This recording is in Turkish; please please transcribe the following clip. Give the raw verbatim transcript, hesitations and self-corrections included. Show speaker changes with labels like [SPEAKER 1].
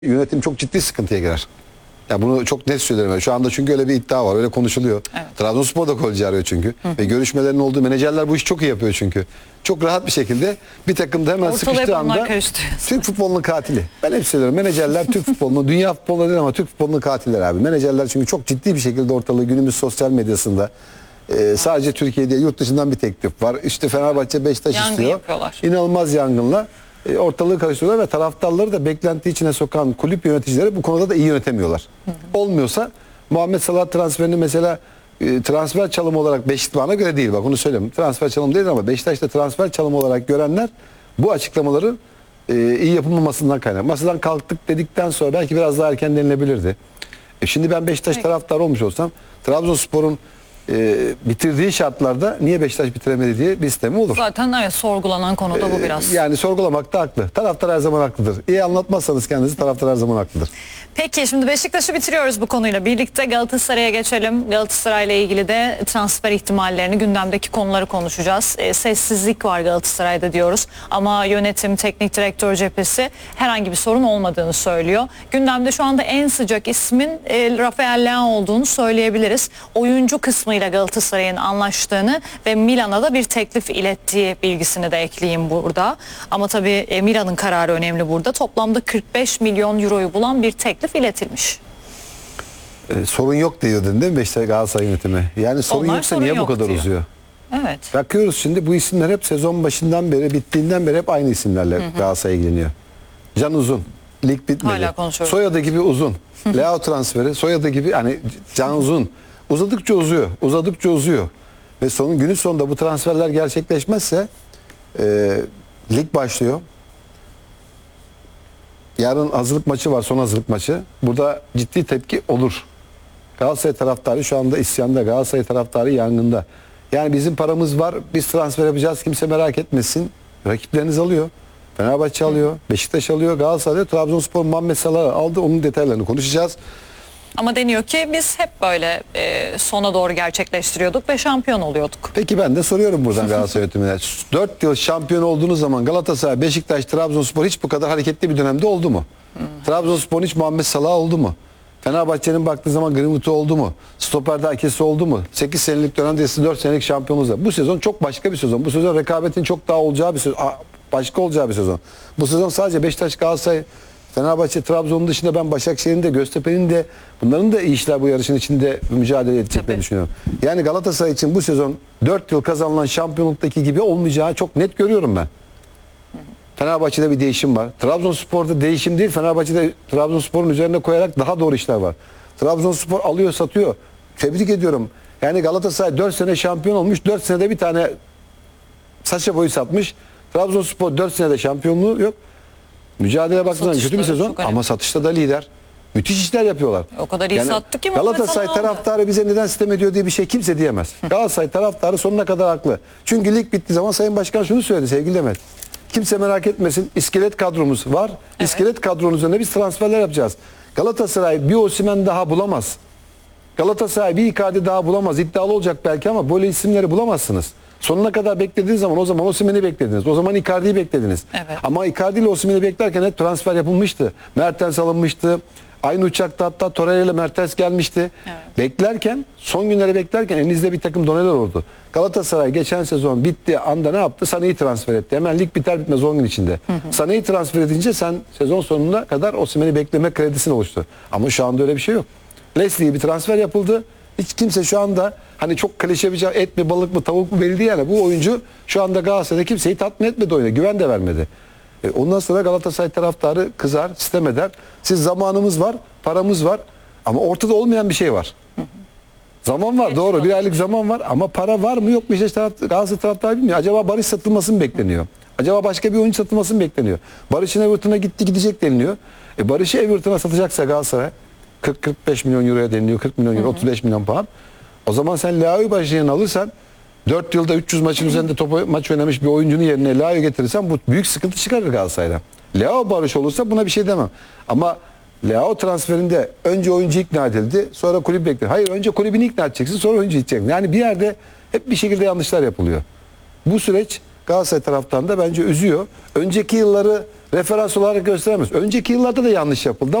[SPEAKER 1] Yönetim çok ciddi sıkıntıya girer. Ya bunu çok net söylerim. Şu anda çünkü öyle bir iddia var. Öyle konuşuluyor. Evet. Trabzonspor da golcü arıyor çünkü. Hı hı. Ve görüşmelerin olduğu menajerler bu işi çok iyi yapıyor çünkü. Çok rahat bir şekilde bir takımda hemen
[SPEAKER 2] ortalığı
[SPEAKER 1] sıkıştığı anda Türk futbolunun katili. Ben hep söylüyorum. Menajerler Türk futbolunu, dünya futboluna değil ama Türk futbolunun katilleri abi. Menajerler çünkü çok ciddi bir şekilde ortalığı günümüz sosyal medyasında e, sadece Türkiye'de yurt dışından bir teklif var. İşte Fenerbahçe Beşiktaş
[SPEAKER 2] Yangın
[SPEAKER 1] istiyor.
[SPEAKER 2] Yapıyorlar.
[SPEAKER 1] İnanılmaz yangınla E, ortalığı karıştırıyorlar ve taraftarları da beklenti içine sokan kulüp yöneticileri bu konuda da iyi yönetemiyorlar. Hı hı. Olmuyorsa Muhammed Salah transferini mesela e, transfer çalımı olarak Beşiktaş bana göre değil, bak onu söyleyeyim. Transfer çalımı değil ama Beşiktaş'ta transfer çalımı olarak görenler bu açıklamaları e, iyi yapılmamasından kaynaklı. Masadan kalktık dedikten sonra belki biraz daha erken denilebilirdi. E, şimdi ben Beşiktaş evet. taraftarı olmuş olsam Trabzonspor'un E, bitirdiği şartlarda niye Beşiktaş bitiremedi diye bir sistemi olur.
[SPEAKER 2] Zaten evet, sorgulanan konu da bu biraz.
[SPEAKER 1] E, yani sorgulamakta haklı. Taraftar her zaman haklıdır. İyi anlatmazsanız kendinizi taraftar her zaman haklıdır.
[SPEAKER 2] Peki şimdi Beşiktaş'ı bitiriyoruz bu konuyla birlikte. Galatasaray'a geçelim. Galatasaray'la ilgili de transfer ihtimallerini, gündemdeki konuları konuşacağız. E, sessizlik var Galatasaray'da diyoruz. Ama yönetim, teknik direktör cephesi herhangi bir sorun olmadığını söylüyor. Gündemde şu anda en sıcak ismin e, Rafael Leao olduğunu söyleyebiliriz. Oyuncu kısmıyla Galatasaray'ın anlaştığını ve Milan'a da bir teklif ilettiği bilgisini de ekleyeyim burada. Ama tabii e, Milan'ın kararı önemli burada. Toplamda kırk beş milyon euroyu bulan bir teklif iletilmiş.
[SPEAKER 1] Ee, sorun yok diyordun değil mi Beşiktaş Galatasaray yönetimi? Yani sorun
[SPEAKER 2] Onlar
[SPEAKER 1] yoksa
[SPEAKER 2] sorun
[SPEAKER 1] niye
[SPEAKER 2] yok
[SPEAKER 1] bu kadar
[SPEAKER 2] diyor.
[SPEAKER 1] uzuyor?
[SPEAKER 2] Evet.
[SPEAKER 1] Bakıyoruz şimdi bu isimler hep sezon başından beri, bittiğinden beri hep aynı isimlerle Galatasaray'a ilgileniyor. Can Uzun. Lig bitmedi.
[SPEAKER 2] Hala konuşuyoruz.
[SPEAKER 1] Soyadı gibi uzun. Leao transferi. Soyadı gibi hani Can Uzun. Uzadıkça uzuyor. Uzadıkça uzuyor. Ve sonun günün sonunda bu transferler gerçekleşmezse e, lig başlıyor. Yarın hazırlık maçı var, son hazırlık maçı. Burada ciddi tepki olur. Galatasaray taraftarı şu anda isyanda, Galatasaray taraftarı yangında. Yani bizim paramız var, biz transfer yapacağız, kimse merak etmesin. Rakipleriniz alıyor. Fenerbahçe alıyor, Beşiktaş alıyor, Galatasaray alıyor. Trabzonspor Muhammed Salah aldı, onun detaylarını konuşacağız.
[SPEAKER 2] Ama deniyor ki biz hep böyle e, sona doğru gerçekleştiriyorduk ve şampiyon oluyorduk.
[SPEAKER 1] Peki ben de soruyorum buradan Galatasaray yönetimine. dört yıl şampiyon olduğunuz zaman Galatasaray, Beşiktaş, Trabzonspor hiç bu kadar hareketli bir dönemde oldu mu? Hmm. Trabzonspor'un hiç Muhammed Salah oldu mu? Fenerbahçe'nin baktığı zaman Greenwood'u oldu mu? Stoper'de Akesi oldu mu? sekiz senelik dönemde dört senelik şampiyonluğumuz var. Bu sezon çok başka bir sezon. Bu sezon rekabetin çok daha olacağı bir sezon. Başka olacağı bir sezon. Bu sezon sadece Beşiktaş, Galatasaray, Fenerbahçe, Trabzon'un dışında ben Başakşehir'in de, Göztepe'nin de, bunların da iyi işler bu yarışın içinde mücadele edeceklerini düşünüyorum. Yani Galatasaray için bu sezon dört yıl kazanılan şampiyonluktaki gibi olmayacağı çok net görüyorum ben. Fenerbahçe'de bir değişim var. Trabzonspor'da değişim değil, Fenerbahçe'de Trabzonspor'un üzerine koyarak daha doğru işler var. Trabzonspor alıyor, satıyor. Tebrik ediyorum. Yani Galatasaray dört sene şampiyon olmuş, dört senede bir tane Sacha Boey'i satmış. Trabzonspor dört senede şampiyonluğu yok. Mücadele baktığında kötü bir sezon ama satışta da lider. Müthiş işler yapıyorlar.
[SPEAKER 2] O kadar iyi yani sattı ki
[SPEAKER 1] Galatasaray taraftarı bize neden sistem ediyor diye bir şey kimse diyemez. Galatasaray taraftarı sonuna kadar haklı. Çünkü lig bittiği zaman Sayın Başkan şunu söyledi sevgili Demet. Kimse merak etmesin, iskelet kadromuz var. Evet. İskelet kadronun üzerine biz transferler yapacağız. Galatasaray bir Osimhen daha bulamaz. Galatasaray bir Icardi daha bulamaz. İddialı olacak belki ama böyle isimleri bulamazsınız. Sonuna kadar beklediğiniz zaman o zaman Osimhen'i beklediniz. O zaman Icardi'yi beklediniz. Evet. Ama Icardi ile Osimhen'i beklerken hep transfer yapılmıştı. Mertens alınmıştı. Aynı uçakta hatta Torreira ile Mertens gelmişti. Evet. Beklerken, son günleri beklerken elinizde bir takım doneler oldu. Galatasaray geçen sezon bittiği anda ne yaptı? Sané'yi transfer etti. Hemen lig biter bitmez on gün içinde. Sané'yi transfer edince sen sezon sonuna kadar Osimhen'i bekleme kredisini oluştu. Ama şu anda öyle bir şey yok. Leslie'ye bir transfer yapıldı. Hiç kimse şu anda hani çok klişe bir şey, et mi balık mı tavuk mu belli değil yani. Bu oyuncu şu anda Galatasaray'da kimseyi tatmin etmedi oyuna. Güven de vermedi. E ondan sonra Galatasaray taraftarı kızar, sistem eder. Siz zamanımız var, paramız var ama ortada olmayan bir şey var. Zaman var, doğru, bir aylık zaman var ama para var mı yok mu? İşte taraf, Galatasaray taraftarı bilmiyor. Acaba Barış satılması mı bekleniyor? Acaba başka bir oyuncu satılması mı bekleniyor? Barış'ın Everton'a gitti gidecek deniliyor. E Barış'ı Everton'a satacaksa Galatasaray kırk kırk beş milyon euroya deniliyor. kırk milyon euro, otuz beş milyon pound. O zaman sen Leao'yu başına alırsan dört yılda üç yüz maçın üzerinde topu maç oynamış bir oyuncunun yerine Leao'yu getirirsen bu büyük sıkıntı çıkarır Galatasaray'dan. Leao Barış olursa buna bir şey demem. Ama Leao transferinde önce oyuncu ikna edildi, sonra kulüp bekledi. Hayır, önce kulübünü ikna edeceksin, sonra oyuncu gideceksin. Yani bir yerde hep bir şekilde yanlışlar yapılıyor. Bu süreç Galatasaray taraftan da bence üzüyor. Önceki yılları referans olarak gösteremez. Önceki yıllarda da yanlış yapıldı.